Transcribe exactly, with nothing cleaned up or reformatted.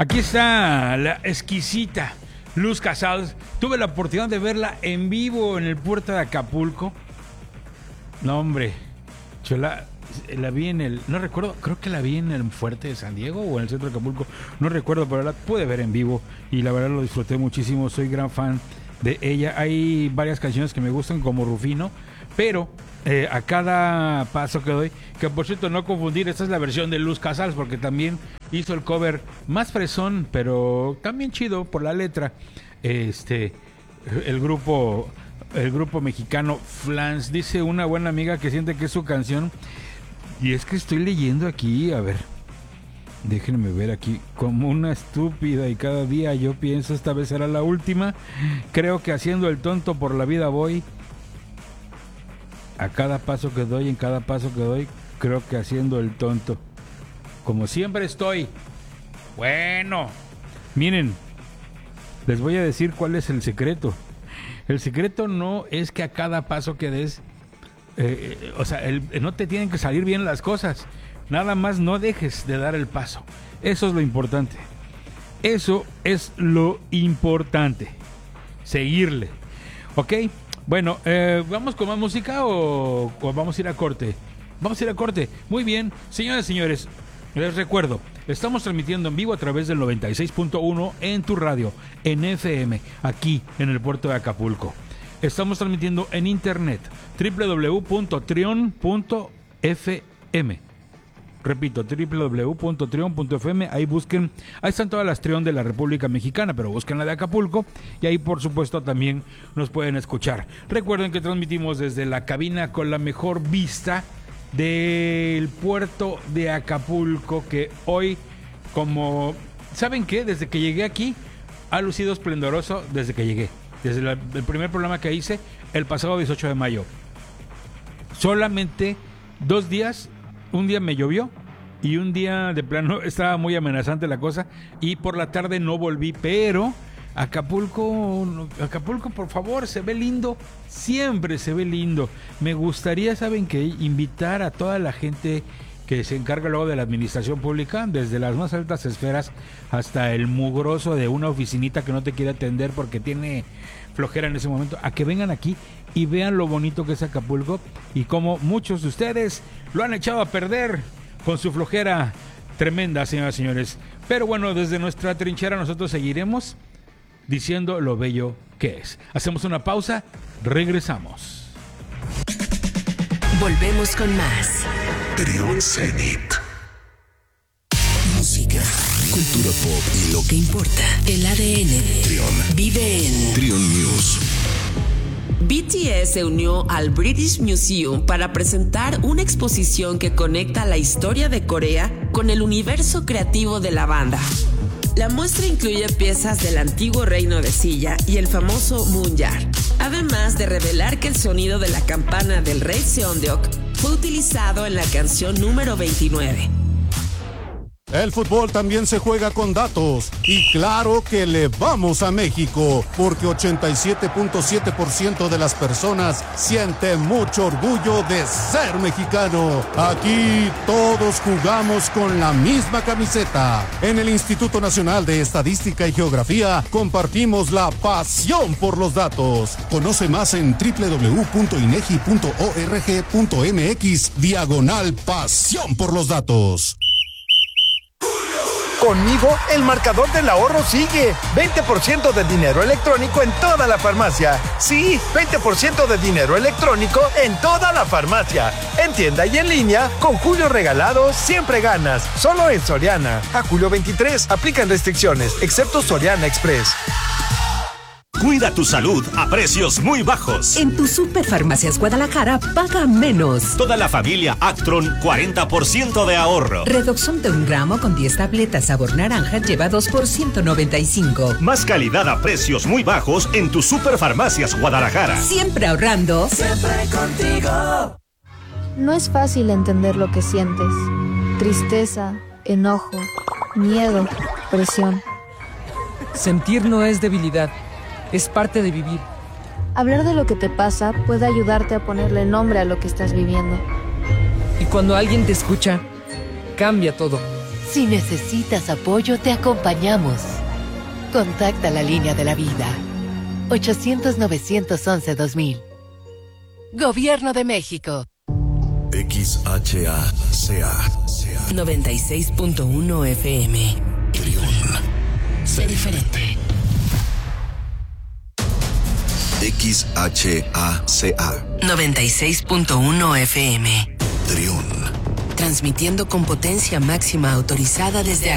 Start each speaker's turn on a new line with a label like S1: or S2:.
S1: Aquí está la exquisita Luz Casals. Tuve la oportunidad de verla en vivo en el puerto de Acapulco. No, hombre, yo la, la vi en el... No recuerdo, creo que la vi en el fuerte de San Diego o en el centro de Acapulco. No recuerdo, pero la pude ver en vivo y la verdad lo disfruté muchísimo. Soy gran fan de ella. Hay varias canciones que me gustan como Rufino, pero eh, a cada paso que doy, que por cierto no confundir, esta es la versión de Luz Casals porque también hizo el cover más fresón, pero también chido por la letra. Este, el grupo, el grupo mexicano Flans. Dice una buena amiga que siente que es su canción. Y es que estoy leyendo aquí, a ver, déjenme ver aquí, como una estúpida y cada día yo pienso esta vez será la última. Creo que haciendo el tonto por la vida voy. A cada paso que doy, en cada paso que doy, creo que haciendo el tonto. Como siempre estoy. Bueno, miren, les voy a decir cuál es el secreto. El secreto no es que a cada paso que des, eh, o sea, el, no te tienen que salir bien las cosas. Nada más no dejes de dar el paso. Eso es lo importante. Eso es lo importante. Seguirle. ¿Ok? Bueno, eh, ¿vamos con más música o, o vamos a ir a corte? Vamos a ir a corte. Muy bien, señoras y señores. Les recuerdo, estamos transmitiendo en vivo a través del noventa y seis punto uno en tu radio, en F M, aquí en el puerto de Acapulco. Estamos transmitiendo en internet, doble u doble u doble u punto trion punto f m. Repito, doble u doble u doble u punto trion punto f m. Ahí busquen, ahí están todas las Trion de la República Mexicana, pero busquen la de Acapulco y ahí por supuesto también nos pueden escuchar. Recuerden que transmitimos desde la cabina con la mejor vista del puerto de Acapulco, que hoy, como ¿saben qué? Desde que llegué aquí ha lucido esplendoroso desde que llegué, desde la, el primer programa que hice el pasado dieciocho de mayo. Solamente dos días, un día me llovió y un día de plano estaba muy amenazante la cosa y por la tarde no volví, pero Acapulco, Acapulco, por favor, se ve lindo, siempre se ve lindo. Me gustaría, ¿saben qué? Invitar a toda la gente que se encarga luego de la administración pública, desde las más altas esferas hasta el mugroso de una oficinita que no te quiere atender porque tiene flojera en ese momento, a que vengan aquí y vean lo bonito que es Acapulco y cómo muchos de ustedes lo han echado a perder con su flojera tremenda, señoras y señores. Pero bueno, desde nuestra trinchera nosotros seguiremos diciendo lo bello que es. Hacemos una pausa, regresamos.
S2: Volvemos con más.
S3: Trion Zenit.
S2: Música, cultura pop y lo que importa. El A D N.
S3: Trion.
S2: Vive en
S3: Trion News.
S2: B T S se unió al British Museum para presentar una exposición que conecta la historia de Corea con el universo creativo de la banda. La muestra incluye piezas del antiguo reino de Silla y el famoso Munjar, además de revelar que el sonido de la campana del rey Seondeok fue utilizado en la canción número veintinueve.
S4: El fútbol también se juega con datos y claro que le vamos a México porque ochenta y siete punto siete por ciento de las personas siente mucho orgullo de ser mexicano. Aquí todos jugamos con la misma camiseta. En el Instituto Nacional de Estadística y Geografía compartimos la pasión por los datos. Conoce más en doble u doble u doble u punto inegi punto org punto m x diagonal pasión por los datos.
S5: Conmigo, el marcador del ahorro sigue. veinte por ciento de dinero electrónico en toda la farmacia. Sí, veinte por ciento de dinero electrónico en toda la farmacia. En tienda y en línea, con Julio Regalado siempre ganas. Solo en Soriana. A julio veintitrés, aplican restricciones, excepto Soriana Express.
S6: Cuida tu salud a precios muy bajos.
S7: En tu Superfarmacias Guadalajara, paga menos.
S6: Toda la familia Actron, cuarenta por ciento de ahorro.
S7: Redoxón de un gramo con diez tabletas sabor naranja lleva dos por ciento noventa y cinco.
S6: Más calidad a precios muy bajos en tu Superfarmacias Guadalajara.
S7: Siempre ahorrando.
S8: Siempre contigo. No es fácil entender lo que sientes. Tristeza, enojo, miedo, presión.
S9: Sentir no es debilidad. Es parte de vivir.
S8: Hablar de lo que te pasa puede ayudarte a ponerle nombre a lo que estás viviendo.
S9: Y cuando alguien te escucha, cambia todo.
S10: Si necesitas apoyo, te acompañamos. Contacta la línea de la vida. ochocientos, novecientos once, dos mil. Gobierno de México.
S3: X H A C A
S2: noventa y seis punto uno F M.
S3: Triún.
S2: Sé diferente.
S3: X H A C A
S2: noventa y seis punto uno F M.
S3: Triún.
S2: Transmitiendo con potencia máxima autorizada desde